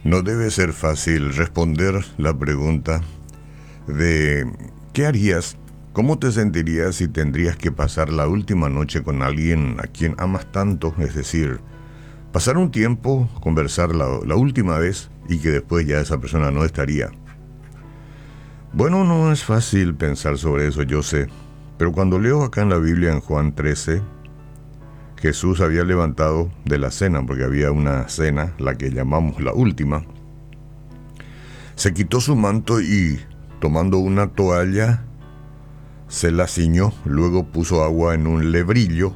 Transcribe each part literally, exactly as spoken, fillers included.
No debe ser fácil responder la pregunta de ¿qué harías? ¿Cómo te sentirías si tendrías que pasar la última noche con alguien a quien amas tanto? Es decir, pasar un tiempo, conversar la, la última vez y que después ya esa persona no estaría. Bueno, no es fácil pensar sobre eso, yo sé. Pero cuando leo acá en la Biblia en Juan trece, Jesús había levantado de la cena, porque había una cena, la que llamamos la última. Se quitó su manto y, tomando una toalla, se la ciñó, luego puso agua en un lebrillo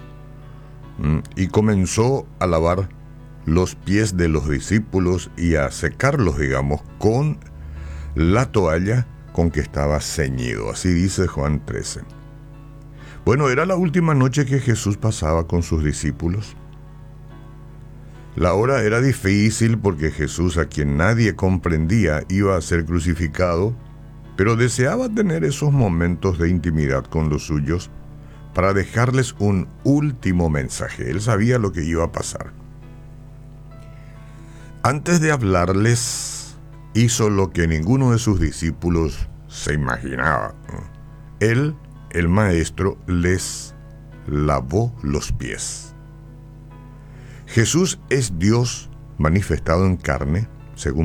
y comenzó a lavar los pies de los discípulos y a secarlos, digamos, con la toalla con que estaba ceñido. Así dice Juan trece. Bueno, era la última noche que Jesús pasaba con sus discípulos. La hora era difícil porque Jesús, a quien nadie comprendía, iba a ser crucificado, pero deseaba tener esos momentos de intimidad con los suyos para dejarles un último mensaje. Él sabía lo que iba a pasar. Antes de hablarles, hizo lo que ninguno de sus discípulos se imaginaba. Él, el maestro, les lavó los pies. Jesús es Dios manifestado en carne, según